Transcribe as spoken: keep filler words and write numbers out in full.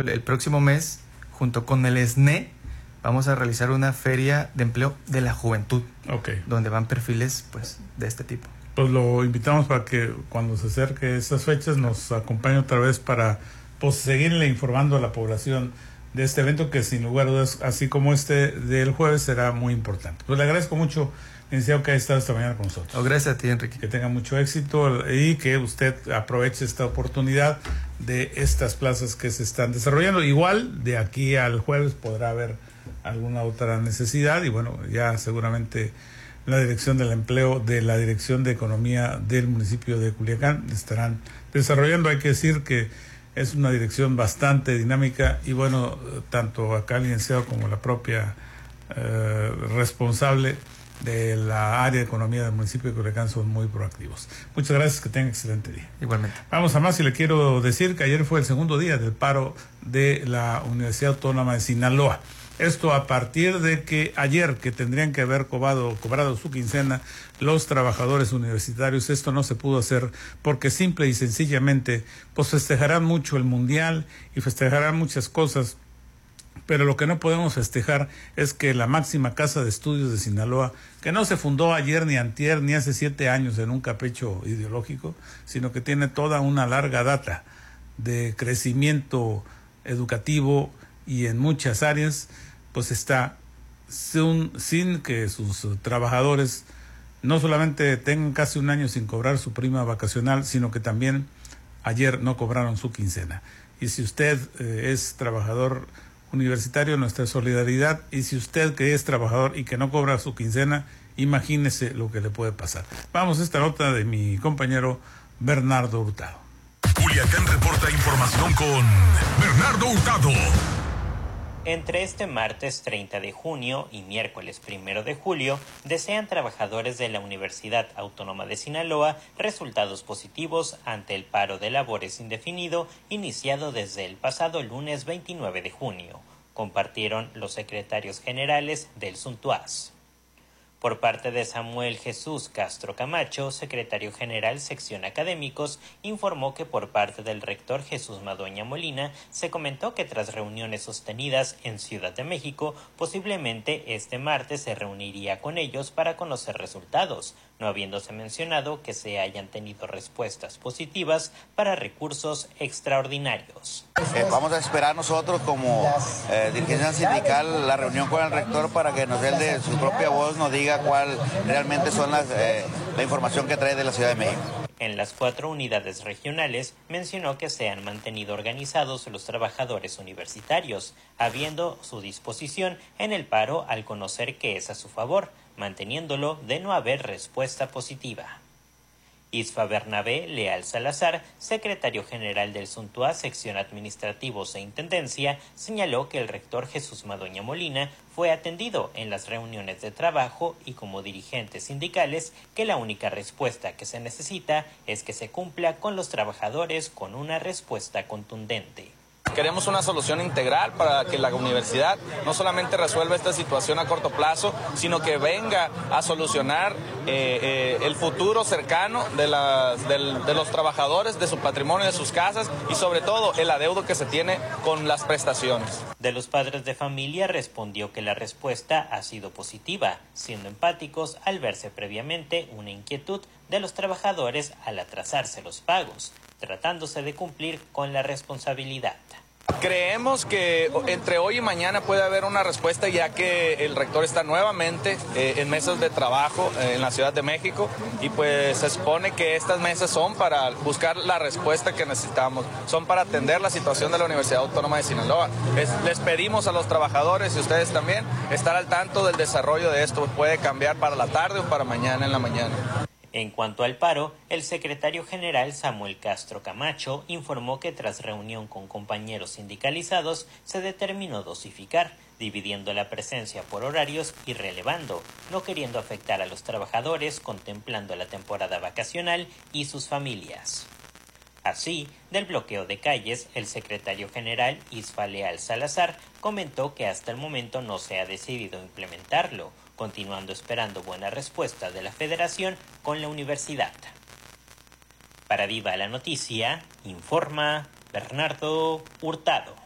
el, el próximo mes, junto con el S N E, vamos a realizar una feria de empleo de la juventud, okay, donde van perfiles pues de este tipo. Pues lo invitamos para que cuando se acerque esas fechas nos acompañe otra vez para pues seguirle informando a la población de este evento que sin lugar a dudas, así como este del jueves, será muy importante. Pues le agradezco mucho, licenciado, que haya estado esta mañana con nosotros. Oh, gracias a ti, Enrique. Que tenga mucho éxito y que usted aproveche esta oportunidad de estas plazas que se están desarrollando. Igual de aquí al jueves podrá haber alguna otra necesidad y bueno, ya seguramente la Dirección del Empleo de la Dirección de Economía del municipio de Culiacán estarán desarrollando. Hay que decir que es una dirección bastante dinámica y bueno, tanto acá el licenciado como la propia eh, responsable de la área de economía del municipio de Culiacán son muy proactivos. Muchas gracias, que tenga excelente día. Igualmente. Vamos a más y le quiero decir que ayer fue el segundo día del paro de la Universidad Autónoma de Sinaloa. Esto a partir de que ayer, que tendrían que haber cobrado, cobrado su quincena los trabajadores universitarios, esto no se pudo hacer porque simple y sencillamente pues festejarán mucho el mundial y festejarán muchas cosas, pero lo que no podemos festejar es que la máxima casa de estudios de Sinaloa, que no se fundó ayer ni antier ni hace siete años en un capricho ideológico, sino que tiene toda una larga data de crecimiento educativo y en muchas áreas, pues está sin, sin que sus trabajadores no solamente tengan casi un año sin cobrar su prima vacacional, sino que también ayer no cobraron su quincena. Y si usted eh, es trabajador universitario, nuestra solidaridad, y si usted que es trabajador y que no cobra su quincena, imagínese lo que le puede pasar. Vamos a esta nota de mi compañero Bernardo Hurtado. Culiacán reporta información con Bernardo Hurtado. Entre este martes treinta de junio y miércoles primero de julio, desean trabajadores de la Universidad Autónoma de Sinaloa resultados positivos ante el paro de labores indefinido iniciado desde el pasado lunes veintinueve de junio, compartieron los secretarios generales del SUNTUAS. Por parte de Samuel Jesús Castro Camacho, secretario general sección académicos, informó que por parte del rector Jesús Madueña Molina se comentó que tras reuniones sostenidas en Ciudad de México, posiblemente este martes se reuniría con ellos para conocer resultados, no habiéndose mencionado que se hayan tenido respuestas positivas para recursos extraordinarios. Eh, vamos a esperar nosotros como eh, dirigencia sindical la reunión con el rector para que nos él de su propia voz nos diga cuál realmente son las eh, la información que trae de la Ciudad de México. En las cuatro unidades regionales mencionó que se han mantenido organizados los trabajadores universitarios, habiendo su disposición en el paro al conocer que es a su favor, manteniéndolo de no haber respuesta positiva. Isfa Bernabé Leal Salazar, secretario general del SUNTUAS, sección administrativos e intendencia, señaló que el rector Jesús Madueña Molina fue atendido en las reuniones de trabajo y como dirigentes sindicales que la única respuesta que se necesita es que se cumpla con los trabajadores con una respuesta contundente. Queremos una solución integral para que la universidad no solamente resuelva esta situación a corto plazo, sino que venga a solucionar eh, eh, el futuro cercano de, las, del, de los trabajadores, de su patrimonio, de sus casas y sobre todo el adeudo que se tiene con las prestaciones. De los padres de familia respondió que la respuesta ha sido positiva, siendo empáticos al verse previamente una inquietud de los trabajadores al atrasarse los pagos, tratándose de cumplir con la responsabilidad. Creemos que entre hoy y mañana puede haber una respuesta, ya que el rector está nuevamente eh, en mesas de trabajo eh, en la Ciudad de México y pues se supone que estas mesas son para buscar la respuesta que necesitamos, son para atender la situación de la Universidad Autónoma de Sinaloa. Es, les pedimos a los trabajadores y ustedes también estar al tanto del desarrollo de esto, puede cambiar para la tarde o para mañana en la mañana. En cuanto al paro, el secretario general Samuel Castro Camacho informó que tras reunión con compañeros sindicalizados se determinó dosificar, dividiendo la presencia por horarios y relevando, no queriendo afectar a los trabajadores contemplando la temporada vacacional y sus familias. Así, del bloqueo de calles, el secretario general Isfa Leal Salazar comentó que hasta el momento no se ha decidido implementarlo, continuando esperando buena respuesta de la Federación con la universidad. Para Viva la Noticia, informa Bernardo Hurtado.